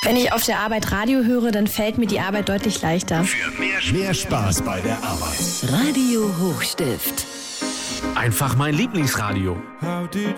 Wenn ich auf der Arbeit Radio höre, dann fällt mir die Arbeit deutlich leichter. Für mehr Spaß bei der Arbeit. Radio Hochstift. Einfach mein Lieblingsradio.